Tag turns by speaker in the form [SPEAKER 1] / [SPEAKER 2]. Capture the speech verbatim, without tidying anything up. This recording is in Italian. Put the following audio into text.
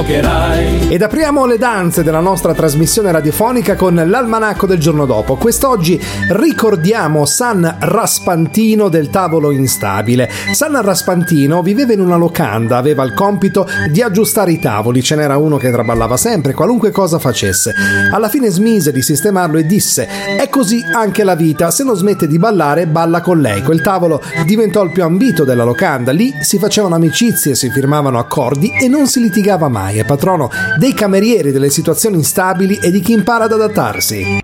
[SPEAKER 1] Ed apriamo le danze della nostra trasmissione radiofonica con l'almanacco del giorno dopo. Quest'oggi ricordiamo San Raspantino del tavolo instabile. San Raspantino viveva in una locanda, aveva il compito di aggiustare i tavoli, ce n'era uno che traballava sempre, qualunque cosa facesse. Alla fine smise di sistemarlo e disse: è così anche la vita, se non smette di ballare, balla con lei. Quel tavolo diventò il più ambito della locanda, lì si facevano amicizie, si firmavano accordi e non si litigava mai. È patrono dei camerieri, delle situazioni instabili e di chi impara ad adattarsi.